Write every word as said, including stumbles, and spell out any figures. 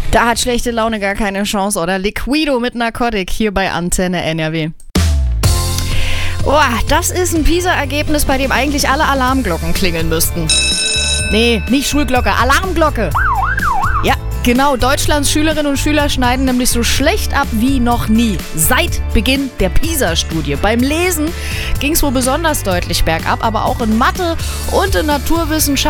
Da hat schlechte Laune gar keine Chance, oder? Liquido mit Narcotic hier bei Antenne N R W. Boah, das ist ein PISA-Ergebnis, bei dem eigentlich alle Alarmglocken klingeln müssten. Nee, nicht Schulglocke, Alarmglocke. Ja, genau, Deutschlands Schülerinnen und Schüler schneiden nämlich so schlecht ab wie noch nie. Seit Beginn der PISA-Studie. Beim Lesen ging es wohl besonders deutlich bergab, aber auch in Mathe und in Naturwissenschaften